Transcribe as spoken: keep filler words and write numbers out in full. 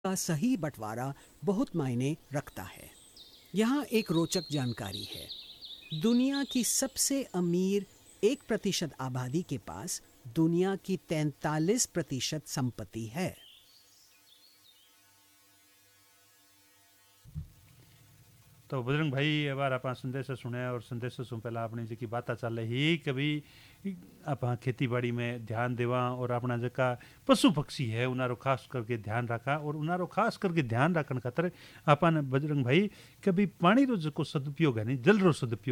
का सही बंटवारा बहुत मायने रखता है। यहाँ एक रोचक जानकारी है। दुनिया की सबसे अमीर एक प्रतिशत आबादी के पास दुनिया की तैंतालीस प्रतिशत संपत्ति है। तो बजरंग भाई अबार आप संदेश सुने और संदेश सुन पहला अपनी जी की बात चल रही कभी आप खेती बाड़ी में ध्यान देवा और अपना जका पशु पक्षी है उनारो खास करके ध्यान रखा और उनारो खास करके ध्यान रखने खातर अपन बजरंग भाई कभी पानी रो जो सदुपयोग है नहीं जल रो सदुपयोग